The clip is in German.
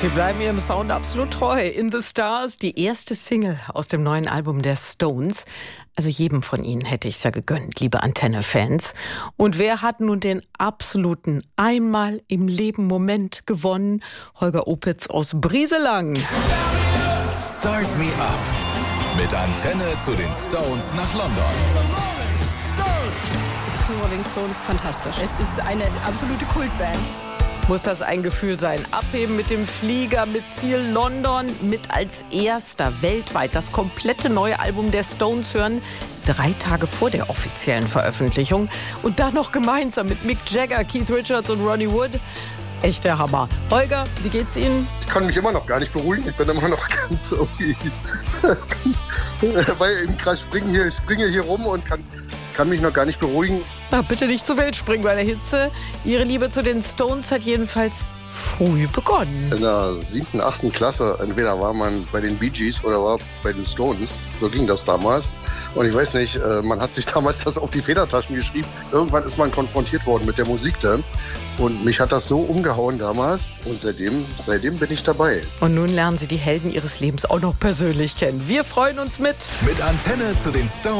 Sie bleiben ihrem Sound absolut treu. In the Stars, die erste Single aus dem neuen Album der Stones. Also jedem von Ihnen hätte ich es ja gegönnt, liebe Antenne-Fans. Und wer hat nun den absoluten einmal im Leben Moment gewonnen? Holger Opitz aus Brieselang. Start Me Up. Mit Antenne zu den Stones nach London. Die Rolling Stones, fantastisch. Es ist eine absolute Kultband. Muss das ein Gefühl sein. Abheben mit dem Flieger, mit Ziel London, mit als erster weltweit das komplette neue Album der Stones hören, 3 Tage vor der offiziellen Veröffentlichung. Und dann noch gemeinsam mit Mick Jagger, Keith Richards und Ronnie Wood. Echt der Hammer. Holger, wie geht's Ihnen? Ich kann mich immer noch gar nicht beruhigen. Ich bin immer noch ganz irgendwie weil im Kreis springe hier rum und kann mich noch gar nicht beruhigen. Na, bitte nicht zu wild springen bei der Hitze. Ihre Liebe zu den Stones hat jedenfalls früh begonnen. In der 7., 8. Klasse, entweder war man bei den Bee Gees oder war bei den Stones. So ging das damals. Und ich weiß nicht, man hat sich damals das auf die Federtaschen geschrieben. Irgendwann ist man konfrontiert worden mit der Musik dann. Und mich hat das so umgehauen damals. Und seitdem bin ich dabei. Und nun lernen Sie die Helden Ihres Lebens auch noch persönlich kennen. Wir freuen uns mit Antenne zu den Stones.